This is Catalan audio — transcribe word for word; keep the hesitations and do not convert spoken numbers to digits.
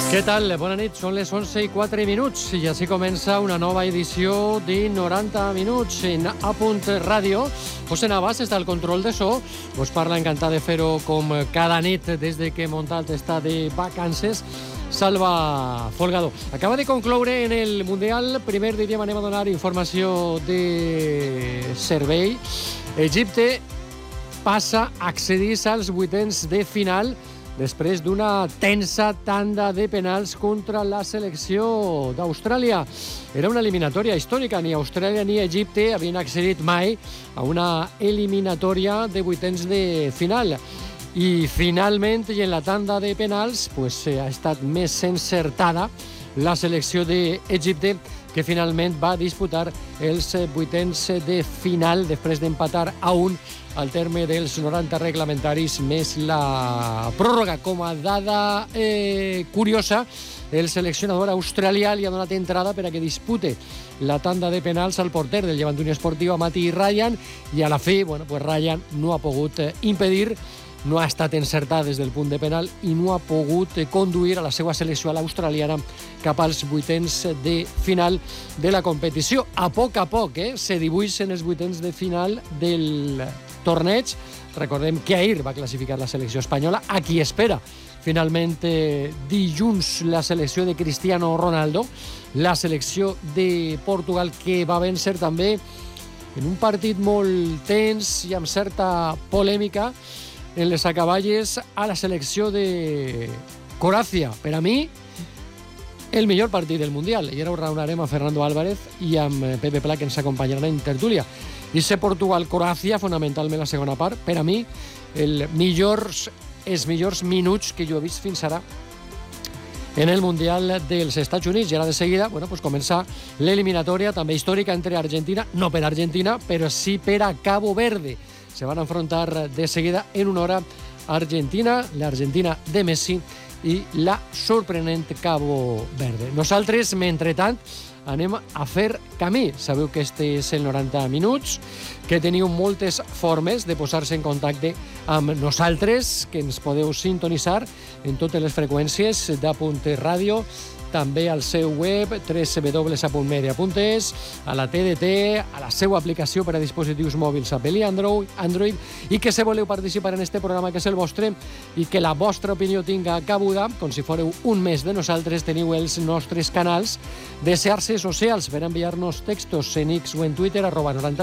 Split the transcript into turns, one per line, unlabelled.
Què tal? Bona nit, són les onze i quatre minuts i així comença una nova edició de noranta minuts en A Punt Ràdio. José Navas està al control de so, us parla encantat de fer-ho com cada nit des de que Montalt està de vacances. Salva Folgado. Acaba de concloure en el Mundial, primer diríem anem a donar informació de servei. Egipte passa, accedís als vuitens de final després d'una tensa tanda de penals contra la selecció d'Austràlia. Era una eliminatòria històrica. Ni Austràlia ni Egipte havien accedit mai a una eliminatòria de vuitens de final. I finalment, i en la tanda de penals, pues, ha estat més encertada la selecció d'Egipte, que finalment va disputar els vuitens de final després d'empatar a un al terme dels noranta reglamentaris més la pròrroga. Com a dada eh, curiosa, el seleccionador australià li ha donat entrada per a que dispute la tanda de penals al porter del Llevant Unió Esportiva, Mati Ryan, i a la fi, bueno, pues Ryan no ha pogut eh, impedir, no ha estat encertat des del punt de penal i no ha pogut conduir a la seva selecció, a l'australiana, cap als vuitens de final de la competició. A poc a poc eh, se dibuixen els vuitens de final del torneig. Recordem que ahir va classificar la selecció espanyola, a qui espera finalment eh, dilluns la selecció de Cristiano Ronaldo, la selecció de Portugal, que va vèncer també en un partit molt tens i amb certa polèmica en les acaballes a la selecció de Croàcia. Per a mi, el millor partit del Mundial. I ara ho raonarem a Fernando Álvarez i amb Pepe Pla, que ens acompanyaran en tertúlia. I ser Portugal-Croàcia, fonamentalment la segona part, per a mi, el millors, els millors minuts que jo he vist fins ara en el Mundial dels Estats Units. I ara de seguida, bueno, pues comença l'eliminatòria també històrica entre Argentina, no per Argentina, però sí per a Cabo Verde. Se van a enfrontar de seguida en una hora Argentina, l'Argentina de Messi i la sorprenent Cabo Verde. Nosaltres, mentretant, anem a fer camí. Sabeu que este és el noranta minuts, que teniu moltes formes de posar-se en contacte amb nosaltres, que ens podeu sintonitzar en totes les freqüències d'A Punt Ràdio, també al seu web w w w punt a punt media punt es, a la T D T, a la seva aplicació per a dispositius mòbils Apple i Android, Android, i que si voleu participar en este programa, que és el vostre, i que la vostra opinió tinga cabuda, com si fóreu un mes de nosaltres, teniu els nostres canals de xarxes socials per enviar-nos textos en X o en Twitter, arroba noranta